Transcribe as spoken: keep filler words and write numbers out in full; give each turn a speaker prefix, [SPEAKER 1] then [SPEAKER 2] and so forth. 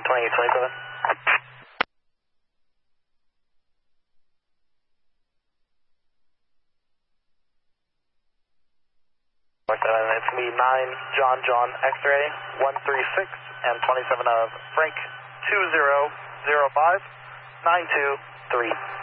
[SPEAKER 1] twenty-eight twenty-seven. It's me, nine, John, John, X-ray, one three six, and twenty-seven of Frank, two zero zero five, nine two three.